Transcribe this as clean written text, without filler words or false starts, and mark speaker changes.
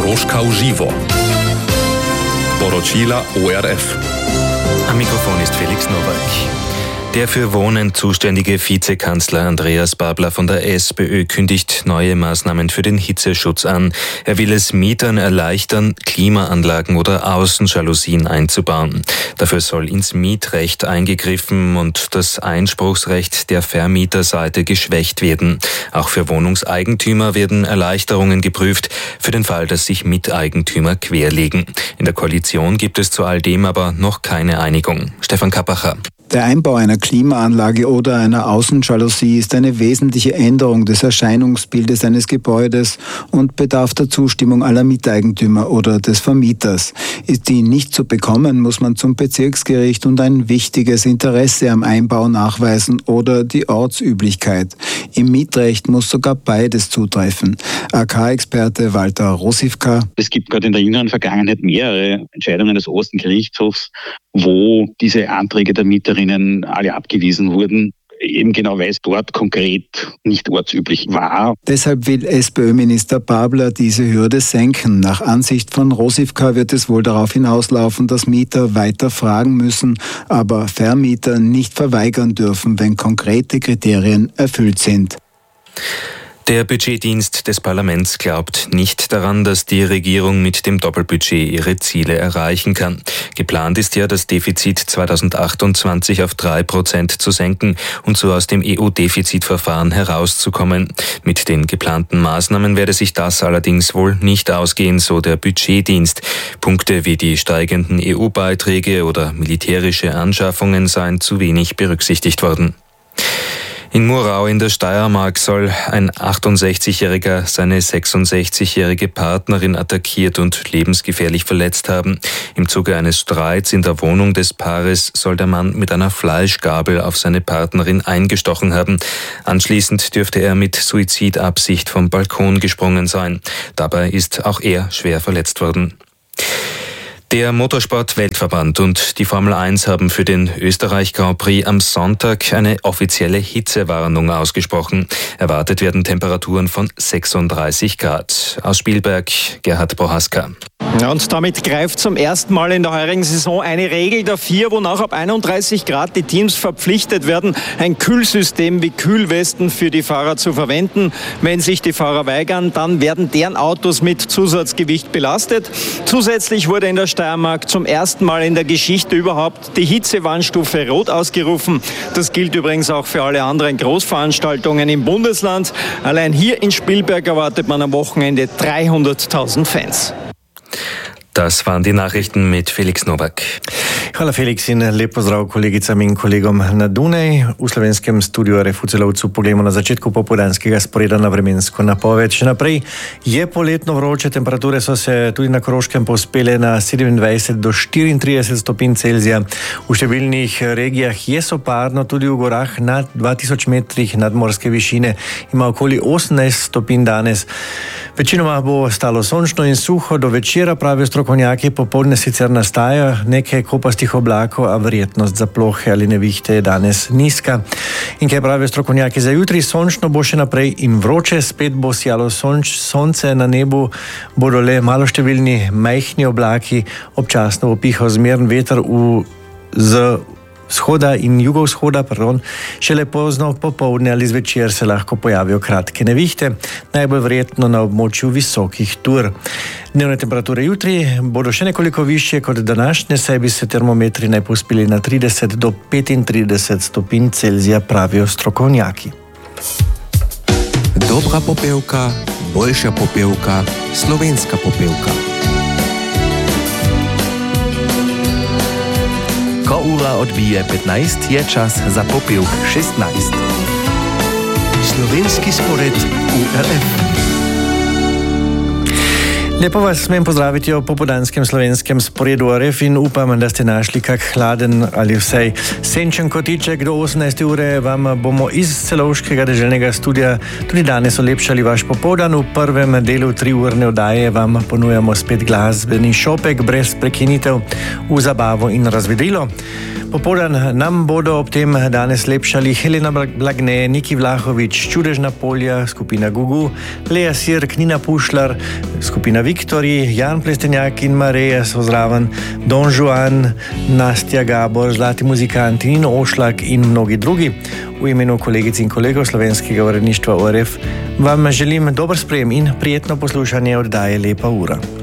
Speaker 1: Kroška v živo. Poročila ORF.
Speaker 2: Am Mikrofon ist Felix Nowak. Der für Wohnen zuständige Vizekanzler Andreas Babler von der SPÖ kündigt neue Maßnahmen für den Hitzeschutz an. Er will es Mietern erleichtern, Klimaanlagen oder Außenjalousien einzubauen. Dafür soll ins Mietrecht eingegriffen und das Einspruchsrecht der Vermieterseite geschwächt werden. Auch für Wohnungseigentümer werden Erleichterungen geprüft, für den Fall, dass sich Miteigentümer querlegen. In der Koalition gibt es zu all dem aber noch keine Einigung. Stefan Kappacher.
Speaker 3: Der Einbau einer Klimaanlage oder einer Außenjalousie ist eine wesentliche Änderung des Erscheinungsbildes eines Gebäudes und bedarf der Zustimmung aller Miteigentümer oder des Vermieters. Ist die nicht zu bekommen, muss man zum Bezirksgericht und ein wichtiges Interesse am Einbau nachweisen oder die Ortsüblichkeit. Im Mietrecht muss sogar beides zutreffen. AK-Experte Walter Rosivka.
Speaker 4: Es gibt gerade in der jüngeren Vergangenheit mehrere Entscheidungen des Obersten Gerichtshofs, wo diese Anträge der Mieterinnen alle abgewiesen wurden, eben genau weil es dort konkret nicht ortsüblich war.
Speaker 3: Deshalb will SPÖ-Minister Babler diese Hürde senken. Nach Ansicht von Rosivka wird es wohl darauf hinauslaufen, dass Mieter weiter fragen müssen, aber Vermieter nicht verweigern dürfen, wenn konkrete Kriterien erfüllt sind.
Speaker 2: Der Budgetdienst des Parlaments glaubt nicht daran, dass die Regierung mit dem Doppelbudget ihre Ziele erreichen kann. Geplant ist ja, das Defizit 2028 auf 3% zu senken und so aus dem EU-Defizitverfahren herauszukommen. Mit den geplanten Maßnahmen werde sich das allerdings wohl nicht ausgehen, so der Budgetdienst. Punkte wie die steigenden EU-Beiträge oder militärische Anschaffungen seien zu wenig berücksichtigt worden. In Murau in der Steiermark soll ein 68-Jähriger seine 66-jährige Partnerin attackiert und lebensgefährlich verletzt haben. Im Zuge eines Streits in der Wohnung des Paares soll der Mann mit einer Fleischgabel auf seine Partnerin eingestochen haben. Anschließend dürfte er mit Suizidabsicht vom Balkon gesprungen sein. Dabei ist auch er schwer verletzt worden. Der Motorsport-Weltverband und die Formel 1 haben für den Österreich-Grand Prix am Sonntag eine offizielle Hitzewarnung ausgesprochen. Erwartet werden Temperaturen von 36 Grad. Aus Spielberg, Gerhard Prohaska.
Speaker 5: Ja, und damit greift zum ersten Mal in der heurigen Saison eine Regel der FIA, wonach ab 31 Grad die Teams verpflichtet werden, ein Kühlsystem wie Kühlwesten für die Fahrer zu verwenden. Wenn sich die Fahrer weigern, dann werden deren Autos mit Zusatzgewicht belastet. Zusätzlich wurde in der Steiermark zum ersten Mal in der Geschichte überhaupt die Hitzewarnstufe Rot ausgerufen. Das gilt übrigens auch für alle anderen Großveranstaltungen im Bundesland. Allein hier in Spielberg erwartet man am Wochenende 300.000 Fans.
Speaker 2: Das waren die Nachrichten mit Felix Nowak.
Speaker 6: Hvala Felix in lep pozdrav kolegicam in kolegom na Dunaj. V slovenskem studiu RF Celovcu poglejmo na začetku popoldanskega sporeda na vremensko napoved. Še naprej je poletno vroče, temperature so se tudi na Koroškem povzpele na 27 do 34 stopinj Celzija. V številnih regijah je soparno, tudi v gorah nad 2000 metrih nadmorske višine. Ima okoli 18 stopinj danes. Večinoma bo stalo sončno in suho do večera, pravijo strokovnjaki. Popoldne sicer nastajajo nekaj kopastih oblakov, a verjetnost za plohe ali nevihte je danes nizka. In kaj pravijo strokovnjaki za jutri? Sončno bo še naprej in vroče, spet bo sijalo sonce, na nebu bodo le maloštevilni majhni oblaki, občasno bo pihal zmeren veter z vzhoda in jugovzhoda, šele pozno popoldne ali zvečer se lahko pojavijo kratke nevihte, najbolj verjetno na območju visokih tur. Dnevne temperature jutri bodo še nekoliko višje kot današnje, saj bi se termometri naj povzpeli na 30 do 35 stopinj Celzija, pravijo strokovnjaki.
Speaker 7: Dobra popevka, boljša popevka, slovenska popevka. Ko ura odbije 15, je čas za popevk 16. Slovenski spored URF.
Speaker 6: Lepo vas smem pozdraviti o popoldanskem slovenskem sporedu URF in upam, da ste našli kak hladen ali vsaj senčen kotiček. Do 18. ure vam bomo iz celovškega deželnega studia tudi danes olepšali vaš popoldan. V prvem delu 3-urne oddaje vam ponujamo spet glasbeni šopek brez prekinitev v zabavo in razvedrilo. Popoldan nam bodo ob tem danes lepšali Helena Blagne, Niki Vlahovič, Čudežna polja, skupina Gugu, Lea Sirk, Nina Pušlar, skupina Viktori, Jan Plestenjak in Mareja so zraven, Don Juan, Nastja Gabor, Zlati muzikanti, Nino Ošlak in mnogi drugi. V imenu kolegic in kolegov slovenskega uredništva ORF vam želim dober sprejem in prijetno poslušanje oddaje Lepa ura.